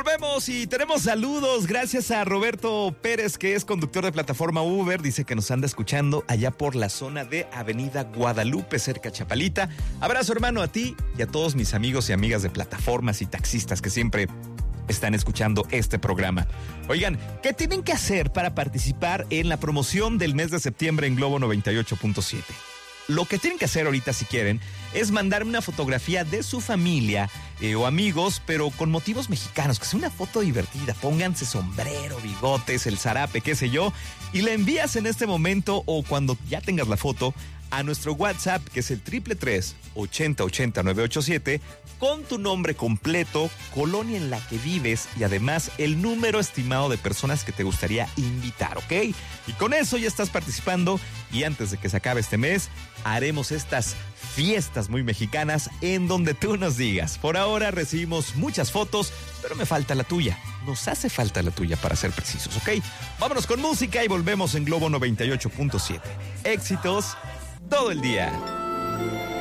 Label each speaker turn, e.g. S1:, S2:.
S1: Volvemos y tenemos saludos gracias a Roberto Pérez, que es conductor de plataforma Uber. Dice que nos anda escuchando allá por la zona de Avenida Guadalupe, cerca de Chapalita. Abrazo, hermano, a ti y a todos mis amigos y amigas de plataformas y taxistas que siempre están escuchando este programa. Oigan, ¿qué tienen que hacer para participar en la promoción del mes de septiembre en Globo 98.7? Lo que tienen que hacer ahorita, si quieren, es mandarme una fotografía de su familia o amigos, pero con motivos mexicanos, que sea una foto divertida. Pónganse sombrero, bigotes, el zarape, qué sé yo, y la envías en este momento o cuando ya tengas la foto a nuestro WhatsApp, que es el 333-8080-987, con tu nombre completo, colonia en la que vives y además el número estimado de personas que te gustaría invitar, ¿ok? Y con eso ya estás participando y antes de que se acabe este mes, haremos estas fiestas muy mexicanas en donde tú nos digas. Por ahora recibimos muchas fotos, pero me falta la tuya. Nos hace falta la tuya para ser precisos, ¿ok? Vámonos con música y volvemos en Globo 98.7. Éxitos todo el día.